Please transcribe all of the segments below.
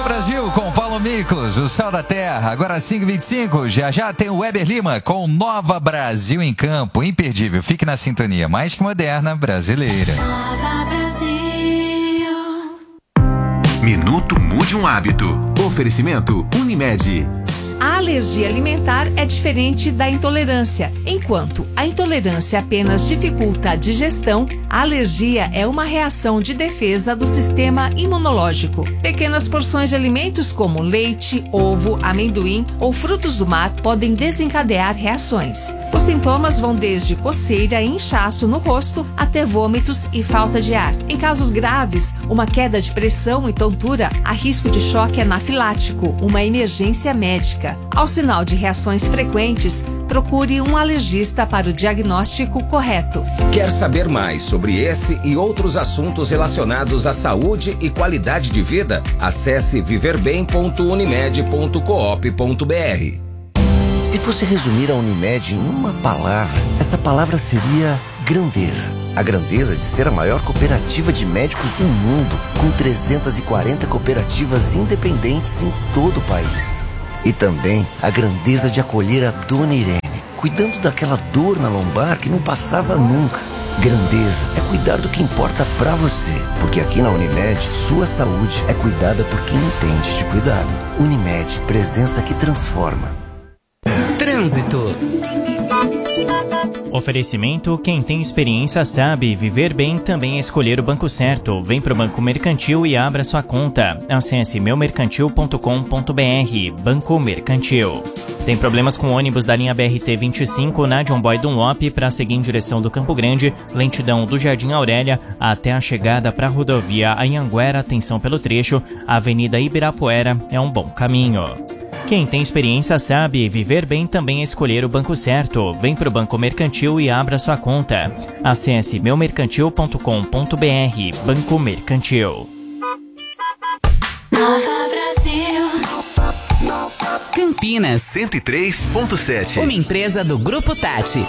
Brasil com Paulo Miklos, o Sal da Terra. Agora 5h25, já tem o Weber Lima com Nova Brasil em Campo. Imperdível, fique na sintonia mais que moderna brasileira. Nova Brasil. Minuto Mude um Hábito. Oferecimento Unimed. A alergia alimentar é diferente da intolerância. Enquanto a intolerância apenas dificulta a digestão, a alergia é uma reação de defesa do sistema imunológico. Pequenas porções de alimentos como leite, ovo, amendoim ou frutos do mar podem desencadear reações. Os sintomas vão desde coceira e inchaço no rosto até vômitos e falta de ar. Em casos graves, uma queda de pressão e tontura, há risco de choque anafilático, uma emergência médica. Ao sinal de reações frequentes, procure um alergista para o diagnóstico correto. Quer saber mais sobre esse e outros assuntos relacionados à saúde e qualidade de vida? Acesse viverbem.unimed.coop.br. Se fosse resumir a Unimed em uma palavra, essa palavra seria grandeza. A grandeza de ser a maior cooperativa de médicos do mundo, com 340 cooperativas independentes em todo o país. E também a grandeza de acolher a Dona Irene, cuidando daquela dor na lombar que não passava nunca. Grandeza é cuidar do que importa pra você, porque aqui na Unimed, sua saúde é cuidada por quem entende de cuidado. Unimed, presença que transforma. Trânsito. Oferecimento: quem tem experiência sabe, viver bem também é escolher o banco certo. Vem pro Banco Mercantil e abra sua conta. Acesse meumercantil.com.br. Banco Mercantil. Tem problemas com ônibus da linha BRT-25 na John Boy Dunlop para seguir em direção do Campo Grande, lentidão do Jardim Aurélia até a chegada para a rodovia Anhanguera. Atenção pelo trecho, a Avenida Ibirapuera é um bom caminho. Quem tem experiência sabe, viver bem também é escolher o banco certo. Vem pro Banco Mercantil e abra sua conta. Acesse meumercantil.com.br. Banco Mercantil. Nova Brasil. Campinas 103.7. Uma empresa do Grupo Tati.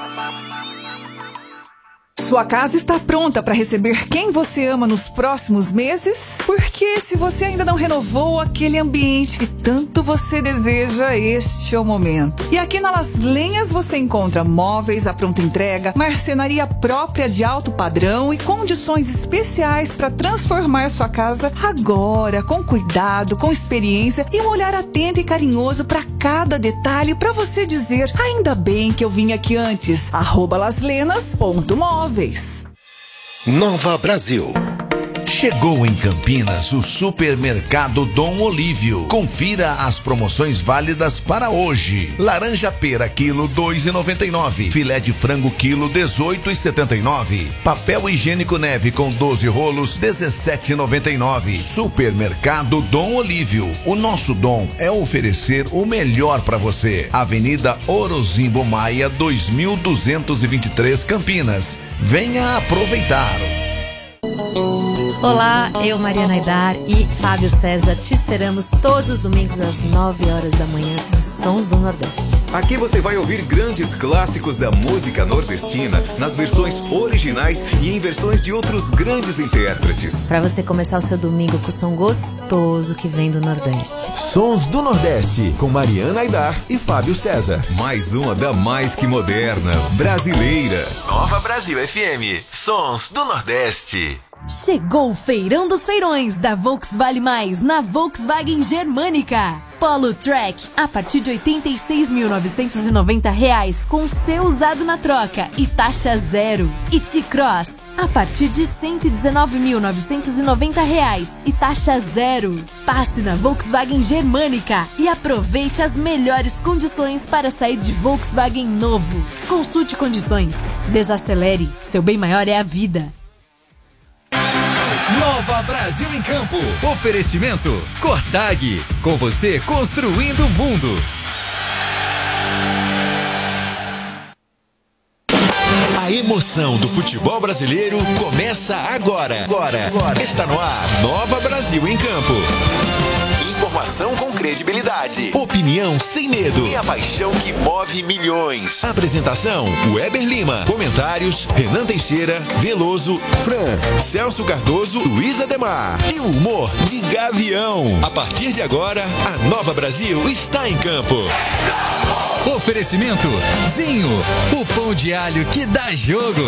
Sua casa está pronta para receber quem você ama nos próximos meses? Porque se você ainda não renovou aquele ambiente que tanto você deseja, este é o momento. E aqui na Las Lenhas você encontra móveis à pronta entrega, marcenaria própria de alto padrão e condições especiais para transformar sua casa agora, com cuidado, com experiência e um olhar atento e carinhoso para cada detalhe, para você dizer: ainda bem que eu vim aqui antes. @laslenas.móveis. Nova Brasil. Chegou em Campinas o Supermercado Dom Olívio. Confira as promoções válidas para hoje. Laranja pera quilo 2,99. Filé de frango quilo 18,79. Papel higiênico neve com 12 rolos 17,99. Supermercado Dom Olívio. O nosso dom é oferecer o melhor para você. Avenida Orozimbo Maia 2223 Campinas. Venha aproveitar. Olá, eu, Mariana Aidar e Fábio César te esperamos todos os domingos às 9 horas da manhã nos Sons do Nordeste. Aqui você vai ouvir grandes clássicos da música nordestina nas versões originais e em versões de outros grandes intérpretes. Para você começar o seu domingo com o som gostoso que vem do Nordeste. Sons do Nordeste, com Mariana Aidar e Fábio César. Mais uma da mais que moderna, brasileira. Nova Brasil FM. Sons do Nordeste. Chegou o Feirão dos Feirões da Volkswagen Mais na Volkswagen Germânica. Polo Track a partir de R$ 86.990 com seu usado na troca e taxa zero. E T-Cross a partir de R$ 119.990 e taxa zero. Passe na Volkswagen Germânica e aproveite as melhores condições para sair de Volkswagen novo. Consulte condições. Desacelere. Seu bem maior é a vida. Nova Brasil em Campo. Oferecimento Cortag. Com você construindo o mundo. A emoção do futebol brasileiro começa agora. Está no ar Nova Brasil em Campo. Informação concreta. credibilidade, opinião sem medo e a paixão que move milhões. Apresentação: Weber Lima. Comentários: Renan Teixeira, Veloso, Fran, Celso Cardoso, Luiz Ademar. E o humor de Gavião. A partir de agora, a Nova Brasil está em campo. Oferecimento Zinho, o pão de alho que dá jogo.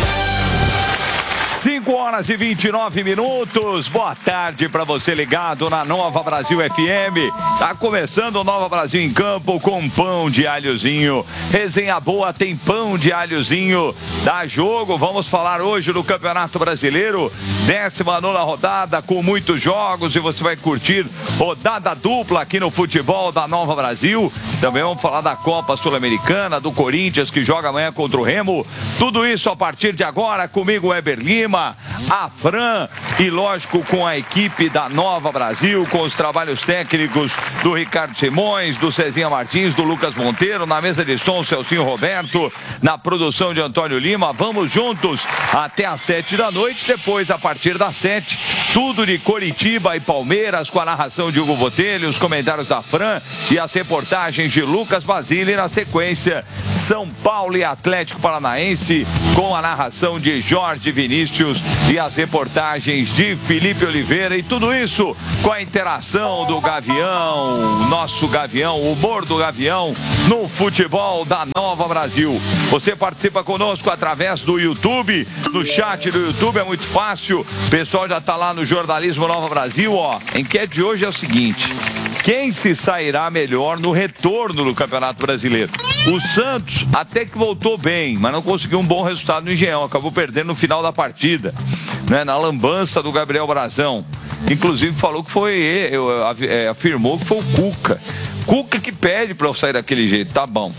5h29. Boa tarde para você ligado na Nova Brasil FM. Tá começando o Nova Brasil em Campo com pão de alhozinho. Resenha boa, tem pão de alhozinho. Dá jogo. Vamos falar hoje do Campeonato Brasileiro, 19ª rodada com muitos jogos, e você vai curtir rodada dupla aqui no futebol da Nova Brasil. Também vamos falar da Copa Sul-Americana, do Corinthians que joga amanhã contra o Remo. Tudo isso a partir de agora comigo, Weber Lima, a Fran e, lógico, com a equipe da Nova Brasil, com os trabalhos técnicos do Ricardo Simões, do Cezinha Martins, do Lucas Monteiro, na mesa de som, Celcinho Roberto, na produção de Antônio Lima. Vamos juntos até às 7 da noite. Depois, a partir das 7, tudo de Coritiba e Palmeiras, com a narração de Hugo Botelho, os comentários da Fran e as reportagens de Lucas Basile. Na sequência, São Paulo e Atlético Paranaense, com a narração de Jorge Vinícius e as reportagens de Felipe Oliveira, e tudo isso com a interação do Gavião, nosso Gavião, o humor do Gavião no futebol da Nova Brasil. Você participa conosco através do YouTube, no chat do YouTube, é muito fácil. O pessoal já está lá no Jornalismo Nova Brasil, ó. A enquete de hoje é o seguinte: quem se sairá melhor no retorno do Campeonato Brasileiro? O Santos até que voltou bem, mas não conseguiu um bom resultado no Engenhão. Acabou perdendo no final da partida, né, na lambança do Gabriel Brazão. Inclusive falou que foi, afirmou que foi o Cuca que pede para eu sair daquele jeito. Tá bom.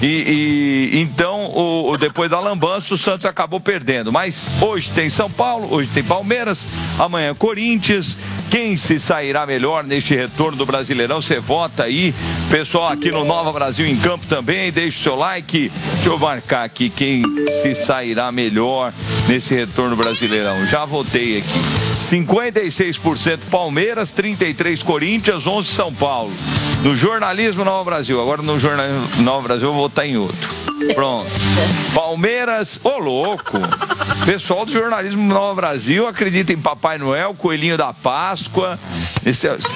Então, depois da lambança, o Santos acabou perdendo. Mas hoje tem São Paulo, hoje tem Palmeiras, amanhã Corinthians. Quem se sairá melhor neste retorno do Brasileirão? Você vota aí. Pessoal aqui no Nova Brasil em Campo também, deixe o seu like. Deixa eu marcar aqui quem se sairá melhor nesse retorno brasileirão. Já votei aqui. 56% Palmeiras, 33% Corinthians, 11% São Paulo. No Jornalismo Nova Brasil. Agora no Jornalismo Nova Brasil eu vou votar em outro. Pronto. Palmeiras, ô louco. Pessoal do Jornalismo Nova Brasil acredita em Papai Noel, Coelhinho da Páscoa. Esse é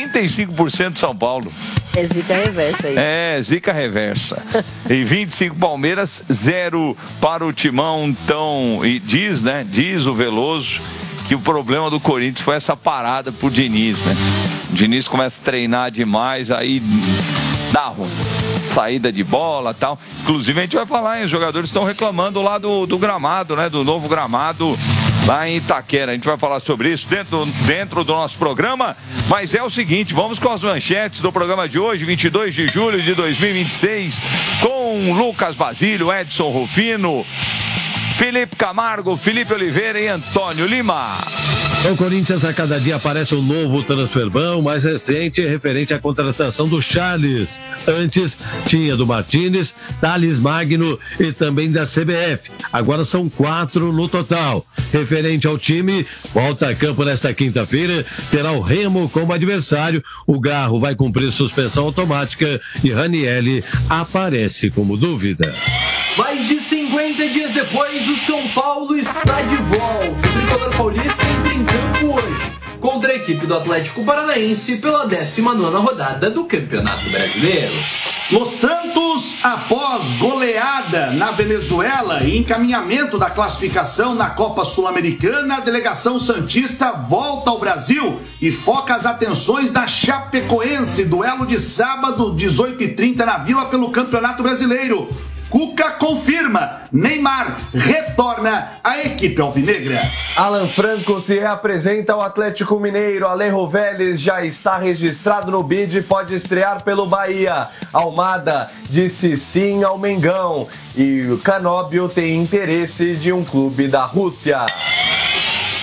75% São Paulo. É zica reversa aí. É, zica reversa. E 25 Palmeiras, 0 para o Timão. Então, e diz o Veloso que o problema do Corinthians foi essa parada pro Diniz, né? O Diniz começa a treinar demais, aí dá ruim. Saída de bola e tal. Inclusive a gente vai falar, hein? Os jogadores estão reclamando lá do gramado, né? Do novo gramado lá em Itaquera. A gente vai falar sobre isso dentro do nosso programa. Mas é o seguinte, vamos com as manchetes do programa de hoje, 22 de julho de 2026, com Lucas Basílio, Edson Rufino, Felipe Camargo, Felipe Oliveira e Antônio Lima. O Corinthians a cada dia aparece um novo transferbão, mais recente, referente à contratação do Charles. Antes tinha do Martínez, Thales Magno e também da CBF. Agora são 4 no total. Referente ao time, volta a campo nesta quinta-feira, terá o Remo como adversário. O Garro vai cumprir suspensão automática e Ranielli aparece como dúvida. Mais de 50 dias depois, o São Paulo está de volta. O tricolor paulista entra em campo hoje contra a equipe do Atlético Paranaense pela 19ª rodada do Campeonato Brasileiro. Los Santos, após goleada na Venezuela e encaminhamento da classificação na Copa Sul-Americana, a delegação santista volta ao Brasil e foca as atenções da Chapecoense, duelo de sábado, 18h30 na Vila pelo Campeonato Brasileiro. Cuca confirma, Neymar retorna à equipe alvinegra. Alan Franco se reapresenta ao Atlético Mineiro. Alejo Vélez já está registrado no bid e pode estrear pelo Bahia. Almada disse sim ao Mengão. E o Canóbio tem interesse de um clube da Rússia.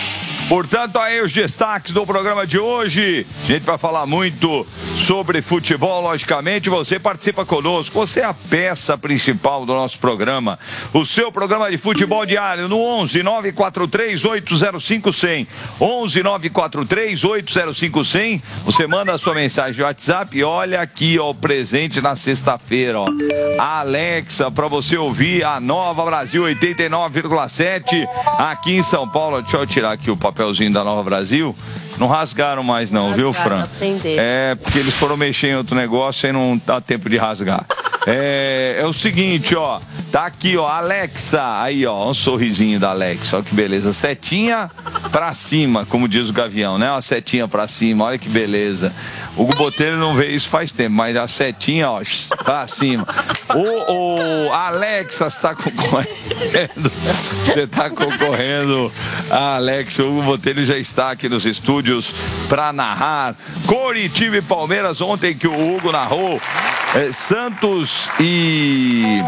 Portanto, aí os destaques do programa de hoje. A gente vai falar muito sobre futebol, logicamente. Você participa conosco. Você é a peça principal do nosso programa. O seu programa de futebol diário no 11 943 805 100. 11 943 805 100. Você manda a sua mensagem de WhatsApp e olha aqui, ó, o presente na sexta-feira, ó. A Alexa, para você ouvir a Nova Brasil 89,7 aqui em São Paulo. Deixa eu tirar aqui o papelzinho da Nova Brasil. Não rasgaram mais não, viu, Fran? É, porque eles foram mexer em outro negócio e não dá tempo de rasgar. É o seguinte, ó. Tá aqui, ó, Alexa. Aí, ó, um sorrisinho da Alexa. Olha que beleza. Setinha pra cima, como diz o Gavião, né? Uma setinha pra cima, olha que beleza. O Hugo Botelho não vê isso faz tempo, mas a setinha, ó, pra cima. O Alexa está concorrendo. Você tá concorrendo. A Alexa, o Hugo Botelho já está aqui nos estúdios pra narrar Coritiba e Palmeiras. Ontem que o Hugo narrou Santos e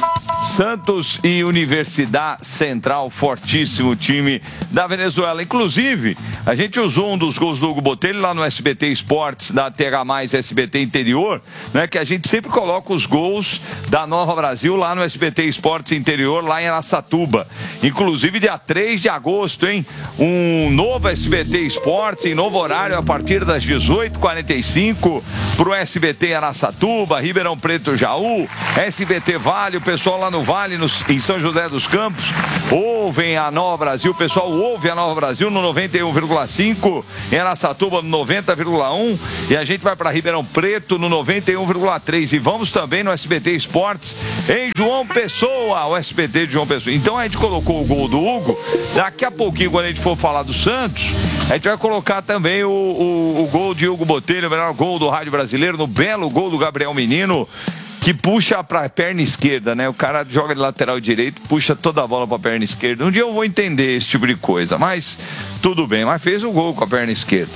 Universidade Central, fortíssimo time da Venezuela. Inclusive, a gente usou um dos gols do Hugo Botelho lá no SBT Esportes, da TH+, SBT Interior, né, que a gente sempre coloca os gols da Nova Brasil lá no SBT Esportes Interior, lá em Araçatuba. Inclusive, dia 3 de agosto, hein? Um novo SBT Esportes, em novo horário, a partir das 18h45, pro SBT Araçatuba, Ribeirão Preto, Jaú, SBT Vale, o pessoal lá no Vale, em São José dos Campos, ouvem a Nova Brasil, o pessoal ouve a Nova Brasil no 91,5, em Araçatuba no 90,1, e a gente vai para Ribeirão Preto no 91,3, e vamos também no SBT Esportes em João Pessoa, o SBT de João Pessoa. Então a gente colocou o gol do Hugo. Daqui a pouquinho, quando a gente for falar do Santos, a gente vai colocar também o gol de Hugo Botelho, o melhor gol do rádio brasileiro, no belo gol do Gabriel Menino, que puxa para a perna esquerda, né? O cara joga de lateral direito, puxa toda a bola para a perna esquerda. Um dia eu vou entender esse tipo de coisa, mas tudo bem. Mas fez o gol com a perna esquerda.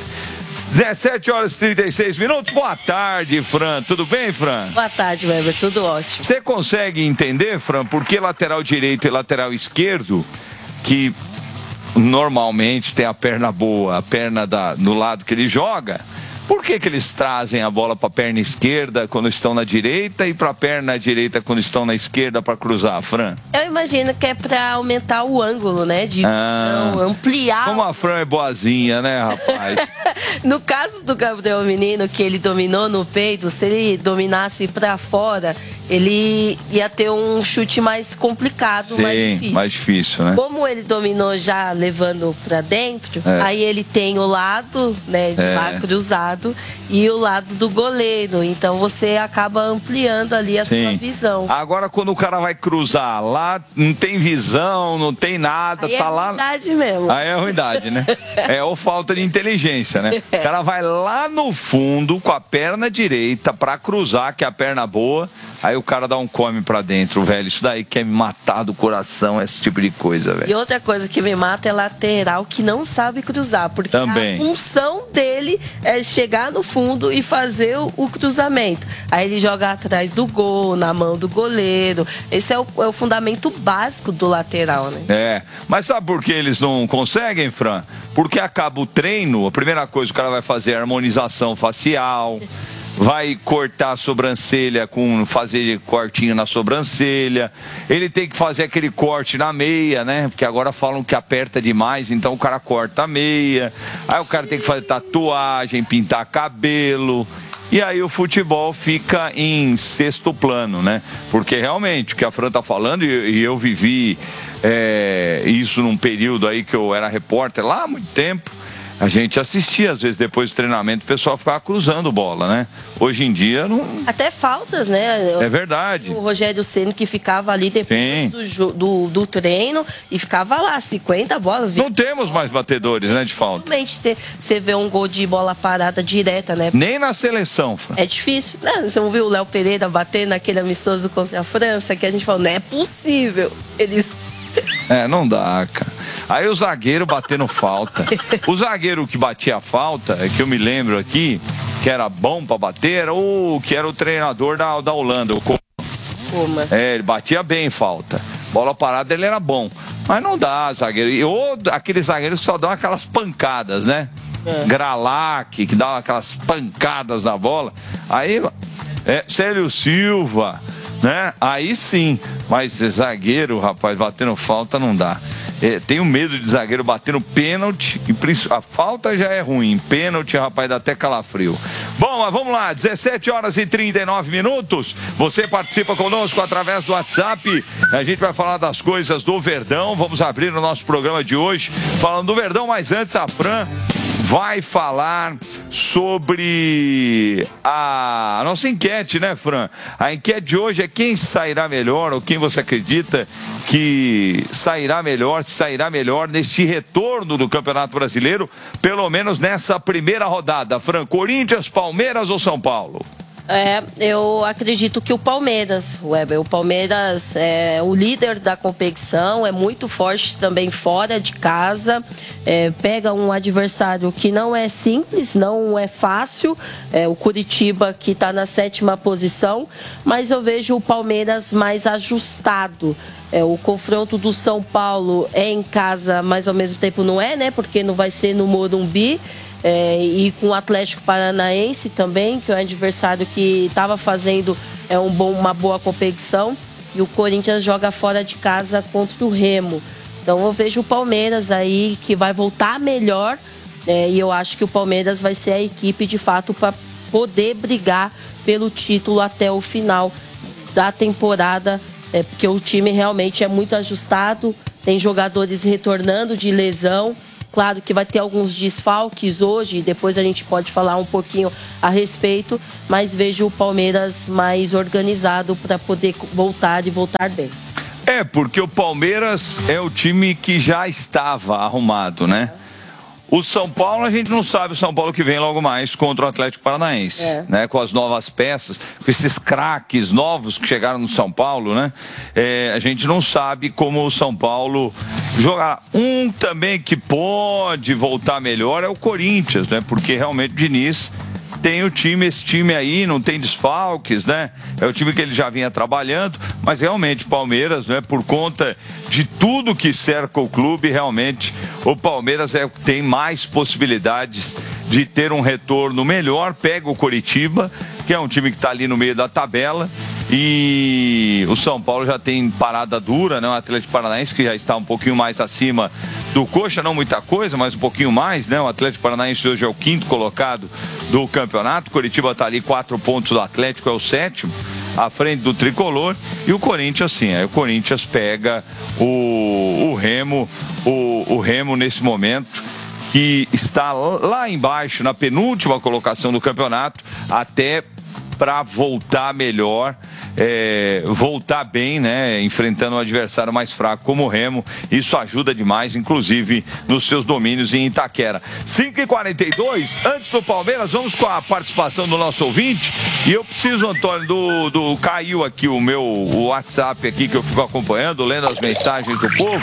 17h36. Boa tarde, Fran. Tudo bem, Fran? Boa tarde, Weber. Tudo ótimo. Você consegue entender, Fran, por que lateral direito e lateral esquerdo, que normalmente tem a perna boa, a perna no lado que ele joga, por que eles trazem a bola para a perna esquerda quando estão na direita e para a perna direita quando estão na esquerda para cruzar, Fran? Eu imagino que é para aumentar o ângulo, né? De visão, ampliar. Como a Fran é boazinha, né, rapaz? No caso do Gabriel Menino, que ele dominou no peito, se ele dominasse para fora, ele ia ter um chute mais complicado, sim, mais difícil, né? Como ele dominou já levando para dentro, aí ele tem o lado, né, de lá cruzado e o lado do goleiro. Então você acaba ampliando ali a sua visão. Agora, quando o cara vai cruzar lá, não tem visão, não tem nada, aí tá lá. É ruindade mesmo. Aí é ruindade, né? Ou falta de inteligência, né? O cara vai lá no fundo com a perna direita pra cruzar, que é a perna boa. Aí o cara dá um come pra dentro, velho. Isso daí quer me matar do coração, esse tipo de coisa, velho. E outra coisa que me mata é lateral que não sabe cruzar. Porque também. A função dele é chegar no fundo e fazer o cruzamento. Aí ele joga atrás do gol, na mão do goleiro. Esse é o fundamento básico do lateral, né? Mas sabe por que eles não conseguem, Fran? Porque acaba o treino, a primeira coisa que o cara vai fazer é harmonização facial, vai cortar a sobrancelha, fazer cortinho na sobrancelha. Ele tem que fazer aquele corte na meia, né? Porque agora falam que aperta demais, então o cara corta a meia. Aí o cara tem que fazer tatuagem, pintar cabelo. E aí o futebol fica em sexto plano, né? Porque realmente, o que a Fran tá falando, e eu vivi isso num período aí que eu era repórter lá há muito tempo, a gente assistia, às vezes, depois do treinamento, o pessoal ficava cruzando bola, né? Hoje em dia, não... Até faltas, né? É verdade. O Rogério Ceni que ficava ali depois do treino e ficava lá, 50 bolas. 20 não temos mais batedores, né, de falta. Realmente, você vê um gol de bola parada direta, né? Nem na seleção, Fran. É difícil. Você não viu o Léo Pereira bater naquele amistoso contra a França, que a gente falou, não é possível. Eles... não dá, cara. Aí o zagueiro batendo falta. O zagueiro que batia a falta, que eu me lembro aqui, que era bom pra bater, era o treinador da Holanda, o Koeman. Ele batia bem falta. Bola parada, ele era bom. Mas não dá, zagueiro. Ou aqueles zagueiros que só dão aquelas pancadas, né? Gralac, que dá aquelas pancadas na bola. Aí, Célio Silva, né? Aí sim. Mas zagueiro, rapaz, batendo falta não dá. Tenho medo de zagueiro batendo pênalti. A falta já é ruim. Pênalti, rapaz, dá até calafrio. Bom, mas vamos lá. 17h39. Você participa conosco através do WhatsApp. A gente vai falar das coisas do Verdão. Vamos abrir o nosso programa de hoje falando do Verdão. Mas antes, a Fran vai falar sobre a nossa enquete, né, Fran? A enquete de hoje é quem sairá melhor, ou quem você acredita que sairá melhor, se sairá melhor neste retorno do Campeonato Brasileiro, pelo menos nessa primeira rodada. Fran, Corinthians, Palmeiras ou São Paulo? Eu acredito que o Palmeiras, Weber, o Palmeiras é o líder da competição, é muito forte também fora de casa, pega um adversário que não é simples, não é fácil, o Curitiba que está na 7ª posição, mas eu vejo o Palmeiras mais ajustado. O confronto do São Paulo é em casa, mas ao mesmo tempo não é, né? Porque não vai ser no Morumbi. E com o Atlético Paranaense também, que é um adversário que estava fazendo uma boa competição, e o Corinthians joga fora de casa contra o Remo. Então eu vejo o Palmeiras aí que vai voltar melhor, e eu acho que o Palmeiras vai ser a equipe de fato para poder brigar pelo título até o final da temporada, porque o time realmente é muito ajustado, tem jogadores retornando de lesão. Claro que vai ter alguns desfalques hoje, depois a gente pode falar um pouquinho a respeito, mas vejo o Palmeiras mais organizado para poder voltar e voltar bem. Porque o Palmeiras é o time que já estava arrumado, né? O São Paulo, a gente não sabe o São Paulo que vem logo mais contra o Atlético Paranaense, né? Com as novas peças, com esses craques novos que chegaram no São Paulo, né? A gente não sabe como o São Paulo jogará. Um também que pode voltar melhor é o Corinthians, né? Porque realmente o Diniz tem esse time aí, não tem desfalques, né? É o time que ele já vinha trabalhando, mas realmente o Palmeiras, né, por conta de tudo que cerca o clube, realmente o Palmeiras tem mais possibilidades de ter um retorno melhor. Pega o Coritiba, que é um time que está ali no meio da tabela, e o São Paulo já tem parada dura, né? O Atlético Paranaense que já está um pouquinho mais acima do Coxa, não muita coisa, mas um pouquinho mais, né? O Atlético Paranaense hoje é o 5º colocado do campeonato. O Coritiba está ali 4 pontos do Atlético, é o 7º, à frente do Tricolor. E o Corinthians, sim, aí o Corinthians pega o Remo, o Remo nesse momento, que está lá embaixo, na penúltima colocação do campeonato, até para voltar melhor, voltar bem, né? Enfrentando um adversário mais fraco como o Remo. Isso ajuda demais, inclusive nos seus domínios em Itaquera. 5h42, antes do Palmeiras, vamos com a participação do nosso ouvinte. E eu preciso, Antônio, caiu aqui o meu WhatsApp aqui, que eu fico acompanhando, lendo as mensagens do povo.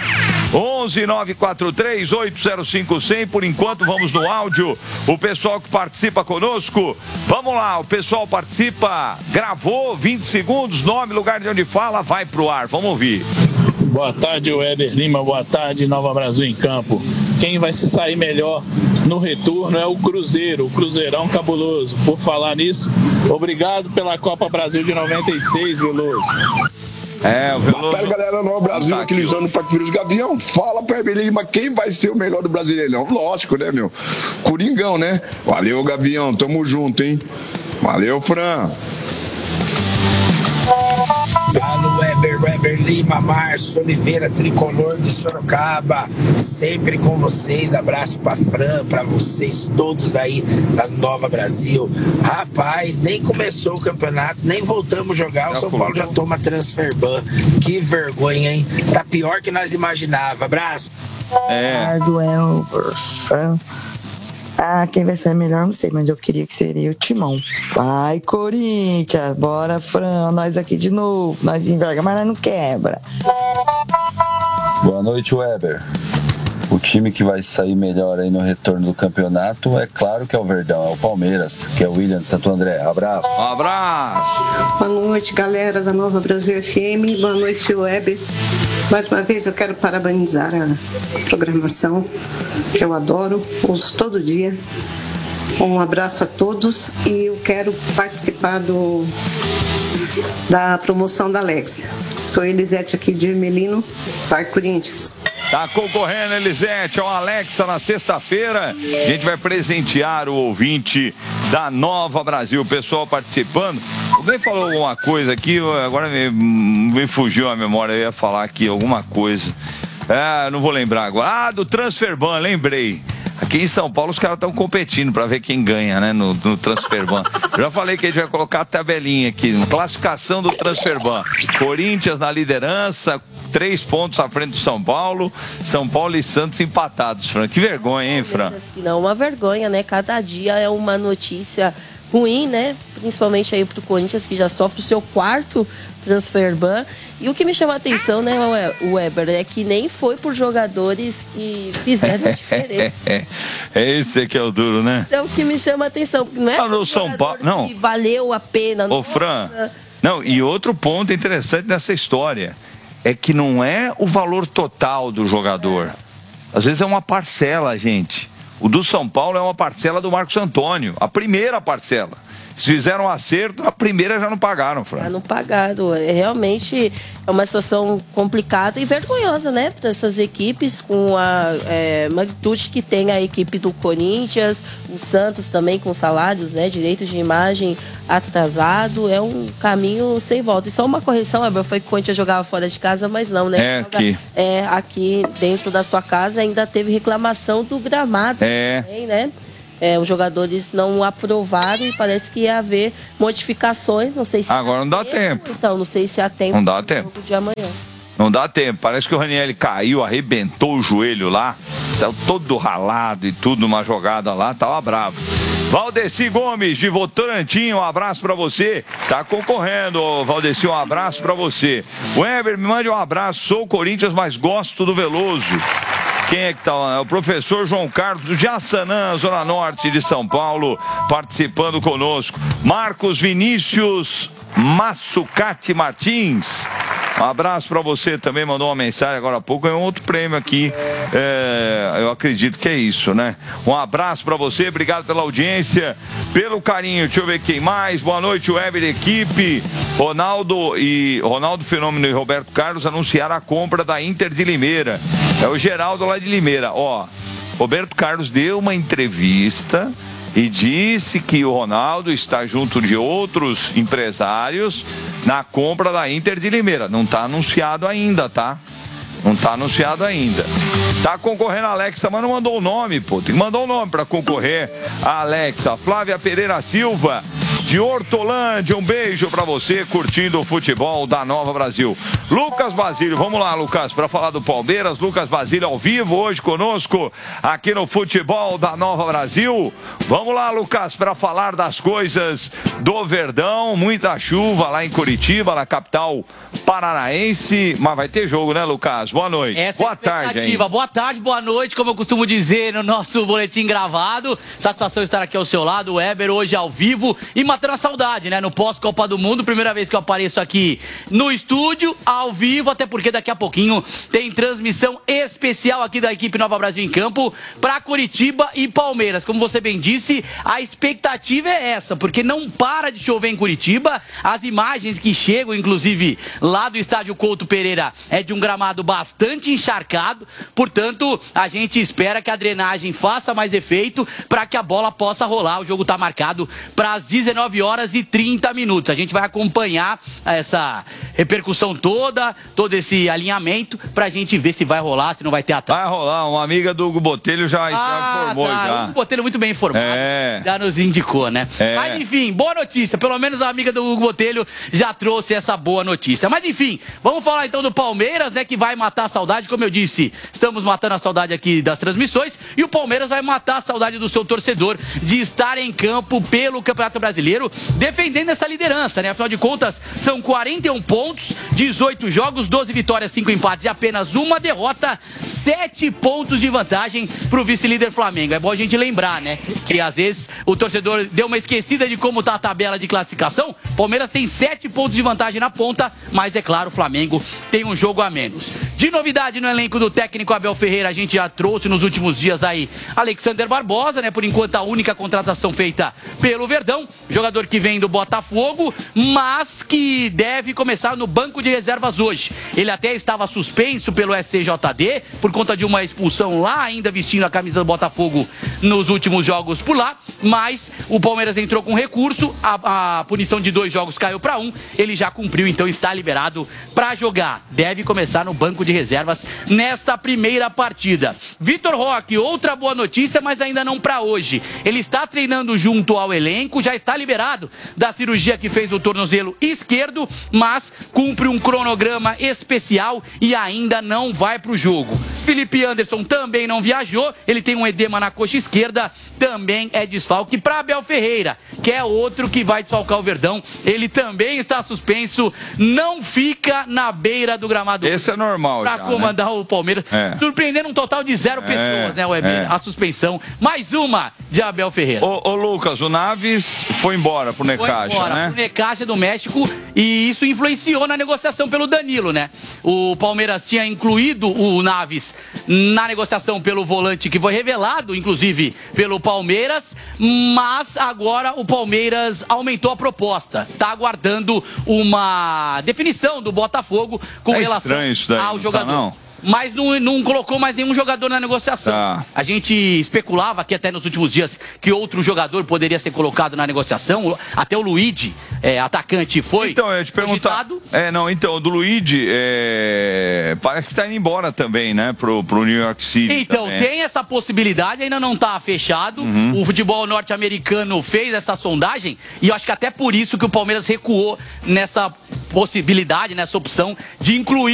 11-943-805-100. Por enquanto vamos no áudio. O pessoal que participa conosco, vamos lá, o pessoal participa, gravou 20 segundos, nome, lugar de onde fala, vai pro ar, vamos ouvir. Boa tarde, Weber Lima, boa tarde, Nova Brasil em Campo. Quem vai se sair melhor no retorno é o Cruzeiro, o Cruzeirão cabuloso. Por falar nisso, obrigado pela Copa Brasil de 96, Veloso. O Veloso. Boa tarde, galera, Nova Brasil, aqueles anos para Cruz Gavião. Fala pra Weber Lima, quem vai ser o melhor do Brasileirão? Lógico, né, meu? Coringão, né? Valeu, Gavião, tamo junto, hein? Valeu, Fran. Fala, Weber Lima, Márcio Oliveira, tricolor de Sorocaba, sempre com vocês. Abraço pra Fran, pra vocês todos aí da Nova Brasil. Rapaz, nem começou o campeonato, nem voltamos a jogar, o São Paulo já toma transfer ban. Que vergonha, hein? Tá pior que nós imaginava. Abraço. Fran. Quem vai ser melhor, não sei, mas eu queria que seria o Timão. Vai, Corinthians, bora, Fran, nós aqui de novo. Nós enverga, mas nós não quebra. Boa noite, Weber. O time que vai sair melhor aí no retorno do campeonato, é claro que é o Verdão, é o Palmeiras, que é o William de Santo André. Abraço. Um abraço. Boa noite, galera da Nova Brasil FM. Boa noite, Web. Mais uma vez eu quero parabenizar a programação, que eu adoro, ouço todo dia. Um abraço a todos e eu quero participar da promoção da Alex. Sou Elisete aqui de Ermelino, Parque Corinthians. Tá concorrendo, Elisete, ao Alexa na sexta-feira. A gente vai presentear o ouvinte da Nova Brasil. O pessoal participando. Alguém falou alguma coisa aqui, agora me fugiu a memória. Eu ia falar aqui alguma coisa. Não vou lembrar agora. Do Transferban, lembrei. Aqui em São Paulo os caras estão competindo para ver quem ganha, né, no Transferban. Já falei que a gente vai colocar a tabelinha aqui, classificação do Transferban. Corinthians na liderança, 3 pontos à frente do São Paulo e Santos empatados, Fran. Que vergonha, hein, Fran? Não, uma vergonha, né? Cada dia é uma notícia ruim, né? Principalmente aí pro Corinthians, que já sofre o seu 4º Transferban. E o que me chama a atenção, né, Weber, é que nem foi por jogadores que fizeram a diferença. Esse que é o duro, né? Isso é o que me chama a atenção. Não é no São Paulo, não. Que valeu a pena. Ô, Fran, não, e outro ponto interessante dessa história é que não é o valor total do jogador. Às vezes é uma parcela, gente. O do São Paulo é uma parcela do Marcos Antônio, a primeira parcela. Se fizeram um acerto, a primeira já não pagaram, Fran. Já não pagaram. Realmente é uma situação complicada e vergonhosa, né? Para essas equipes, com a magnitude que tem a equipe do Corinthians, o Santos também com salários, né? Direito de imagem atrasado. É um caminho sem volta. E só uma correção, foi que o Corinthians jogava fora de casa, mas não, né? Aqui dentro da sua casa ainda teve reclamação do gramado também, né? Os jogadores não aprovaram e parece que ia haver modificações, não sei se... Agora não dá tempo. Então, não sei se há tempo. Não dá tempo. De amanhã. Não dá tempo. Parece que o Ranieri caiu, arrebentou o joelho lá, saiu todo ralado e tudo numa jogada lá, tava bravo. Valdeci Gomes, de Votorantim, um abraço pra você. Tá concorrendo, Valdeci, um abraço pra você. Weber, me mande um abraço. Sou o Corinthians, mas gosto do Veloso. Quem é que tá lá? É o professor João Carlos, do Jaçanã, Zona Norte de São Paulo, participando conosco. Marcos Vinícius Massucati Martins. Um abraço para você também, mandou uma mensagem agora há pouco, ganhou outro prêmio aqui, eu acredito que é isso, né? Um abraço para você, obrigado pela audiência, pelo carinho, deixa eu ver quem mais, boa noite, Weber, equipe, Ronaldo Fenômeno e Roberto Carlos anunciaram a compra da Inter de Limeira, é o Geraldo lá de Limeira, Roberto Carlos deu uma entrevista e disse que o Ronaldo está junto de outros empresários na compra da Inter de Limeira. Não está anunciado ainda, tá? Não está anunciado ainda. Tá concorrendo a Alexa, mas não mandou o nome, pô. Tem que mandar o nome para concorrer a Alexa. Flávia Pereira Silva, de Hortolândia, um beijo para você, curtindo o futebol da Nova Brasil. Lucas Basílio, vamos lá, Lucas, para falar do Palmeiras. Lucas Basílio ao vivo hoje conosco aqui no futebol da Nova Brasil. Vamos lá, Lucas, para falar das coisas do Verdão. Muita chuva lá em Curitiba, na capital paranaense, mas vai ter jogo, né, Lucas? Boa noite. Boa tarde, hein? Boa tarde, boa noite, como eu costumo dizer no nosso boletim gravado. Satisfação estar aqui ao seu lado, o Weber, hoje ao vivo e matando a saudade, né? No pós-Copa do Mundo, primeira vez que eu apareço aqui no estúdio, ao vivo, até porque daqui a pouquinho tem transmissão especial aqui da equipe Nova Brasil em Campo para Curitiba e Palmeiras. Como você bem disse, a expectativa é essa, porque não para de chover em Curitiba. As imagens que chegam, inclusive lá do estádio Couto Pereira, é de um gramado bastante encharcado, portanto, a gente espera que a drenagem faça mais efeito para que a bola possa rolar. O jogo está marcado para as 19h30. A gente vai acompanhar essa repercussão toda, todo esse alinhamento, pra gente ver se vai rolar, se não vai ter ataque. Vai rolar, uma amiga do Hugo Botelho já informou. Já. O Hugo Botelho muito bem informado, já nos indicou, né? Mas enfim, boa notícia, pelo menos a amiga do Hugo Botelho já trouxe essa boa notícia. Mas enfim, vamos falar então do Palmeiras, né, que vai matar a saudade, como eu disse, estamos matando a saudade aqui das transmissões, e o Palmeiras vai matar a saudade do seu torcedor de estar em campo pelo Campeonato Brasileiro. Cruzeiro defendendo essa liderança, né? Afinal de contas, são 41 pontos, 18 jogos, 12 vitórias, 5 empates e apenas uma derrota, 7 pontos de vantagem pro vice-líder Flamengo. É bom a gente lembrar, né? Que às vezes o torcedor deu uma esquecida de como tá a tabela de classificação. Palmeiras tem 7 pontos de vantagem na ponta, mas é claro, o Flamengo tem um jogo a menos. De novidade no elenco do técnico Abel Ferreira, a gente já trouxe nos últimos dias aí Alexander Barbosa, né? Por enquanto a única contratação feita pelo Verdão, jogador que vem do Botafogo, mas que deve começar no banco de reservas hoje. Ele até estava suspenso pelo STJD por conta de uma expulsão lá, ainda vestindo a camisa do Botafogo nos últimos jogos por lá, mas o Palmeiras entrou com recurso, a punição de 2 jogos caiu para 1, ele já cumpriu, então está liberado para jogar. Deve começar no banco de reservas nesta primeira partida. Vitor Roque, outra boa notícia, mas ainda não para hoje. Ele está treinando junto ao elenco, já está liberado da cirurgia que fez no tornozelo esquerdo, mas cumpre um cronograma especial e ainda não vai para o jogo. Felipe Anderson também não viajou, ele tem um edema na coxa esquerda, também é desfalque para Abel Ferreira, que é outro que vai desfalcar o Verdão. Ele também está suspenso, não fica na beira do gramado. Esse é normal para comandar, né? O Palmeiras, surpreendendo um total de 0 pessoas, né, Weber? A suspensão, mais uma de Abel Ferreira. Ô Lucas, o Naves foi embora pro Necaxa, né? Pro Necaxa do México, e isso influenciou na negociação pelo Danilo, né? O Palmeiras tinha incluído o Naves na negociação pelo volante, que foi revelado, inclusive, pelo Palmeiras, mas agora o Palmeiras aumentou a proposta. Tá aguardando uma definição do Botafogo com relação ao jogador. Não? Mas não colocou mais nenhum jogador na negociação. Tá. A gente especulava aqui até nos últimos dias que outro jogador poderia ser colocado na negociação. Até o Luigi, atacante, foi. Então, eu ia te perguntar. Então, o do Luigi parece que está indo embora também, né? Pro New York City. Então, também. Tem essa possibilidade, ainda não está fechado. O futebol norte-americano fez essa sondagem e eu acho que até por isso que o Palmeiras recuou nessa possibilidade, nessa opção de incluir